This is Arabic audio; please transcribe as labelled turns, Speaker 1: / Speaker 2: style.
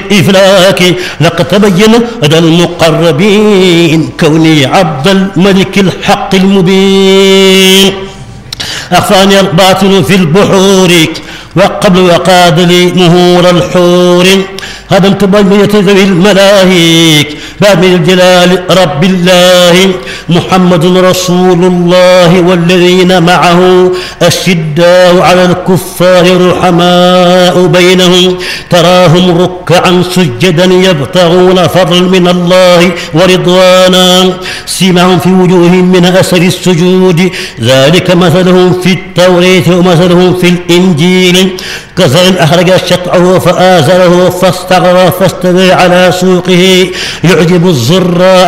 Speaker 1: الإفلاك لقد تبين لدى المقربين كوني عبد الملك الحق المبين. أخفاني الباطل في البحور وقبل وقاد لي مهور الحور. هدمت بنية ذوي الملاهيك باب الجلال رب الله. محمد رسول الله والذين معه أشداء على الكفار رحماء بينهم تراهم ركعا سجدا يبتغون فضلا من الله ورضوانا سيماهم في وجوههم من أثر السجود ذلك مثلهم في التوراة ومثلهم في الإنجيل كزرع أخرج شطأه فآزره فاستغلظ فاستوى على سوقه يعجب الزراع